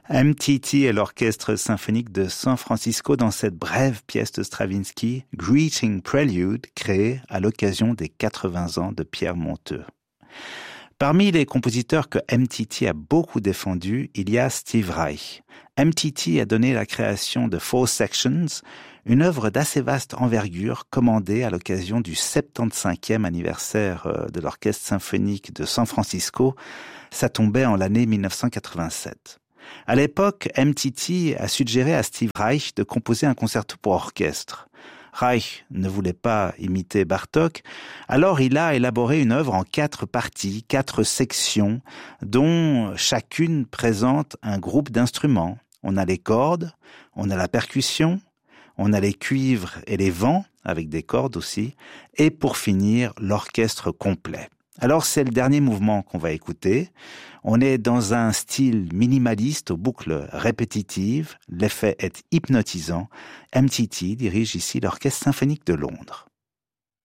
MTT et l'Orchestre symphonique de San Francisco dans cette brève pièce de Stravinsky, Greeting Prelude, créée à l'occasion des 80 ans de Pierre Monteux. Parmi les compositeurs que MTT a beaucoup défendus, il y a Steve Reich. MTT a donné la création de Four Sections, une œuvre d'assez vaste envergure commandée à l'occasion du 75e anniversaire de l'Orchestre symphonique de San Francisco. Ça tombait en l'année 1987. À l'époque, MTT a suggéré à Steve Reich de composer un concerto pour orchestre. Reich ne voulait pas imiter Bartók, alors il a élaboré une œuvre en 4 parties, 4 sections, dont chacune présente un groupe d'instruments. On a les cordes, on a la percussion, on a les cuivres et les vents, avec des cordes aussi, et pour finir, l'orchestre complet. Alors c'est le dernier mouvement qu'on va écouter. On est dans un style minimaliste aux boucles répétitives. L'effet est hypnotisant. MTT dirige ici l'Orchestre symphonique de Londres.